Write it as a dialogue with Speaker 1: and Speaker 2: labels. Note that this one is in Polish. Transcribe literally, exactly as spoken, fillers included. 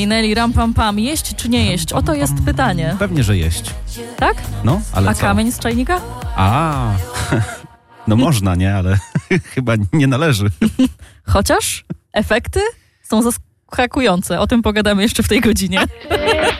Speaker 1: minęli, ram pam pam. Jeść czy nie jeść? Oto jest pytanie.
Speaker 2: Pewnie, że jeść.
Speaker 1: Tak?
Speaker 2: No, ale
Speaker 1: A
Speaker 2: co?
Speaker 1: kamień z czajnika?
Speaker 2: A, no można, nie? Ale chyba nie należy.
Speaker 1: Chociaż efekty są zaskakujące. O tym pogadamy jeszcze w tej godzinie.